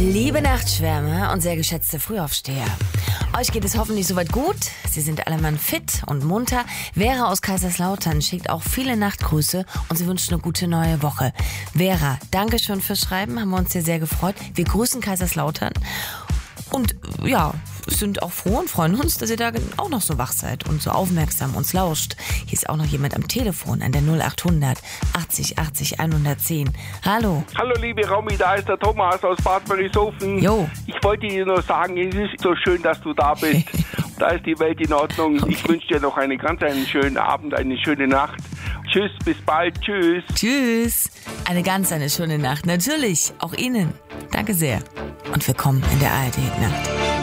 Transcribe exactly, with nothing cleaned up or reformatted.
Liebe Nachtschwärmer und sehr geschätzte Frühaufsteher. Euch geht es hoffentlich soweit gut. Sie sind alle Mann fit und munter. Vera aus Kaiserslautern schickt auch viele Nachtgrüße und sie wünscht eine gute neue Woche. Vera, danke schon fürs Schreiben, haben wir uns hier sehr gefreut. Wir grüßen Kaiserslautern und ja, sind auch froh und freuen uns, dass ihr da auch noch so wach seid und so aufmerksam uns lauscht. Hier ist auch noch jemand am Telefon an der null achthundert achtzig achtzig hundertzehn. Hallo. Hallo liebe Romy, da ist der Thomas aus Bad Mönchshofen. Jo. Ich wollte dir nur sagen, es ist so schön, dass du da bist. Da ist die Welt in Ordnung. Okay. Ich wünsche dir noch einen ganz einen schönen Abend, eine schöne Nacht. Tschüss, bis bald, tschüss. Tschüss. Eine ganz eine schöne Nacht. Natürlich, auch Ihnen. Danke sehr. Und willkommen in der A R D-Nacht.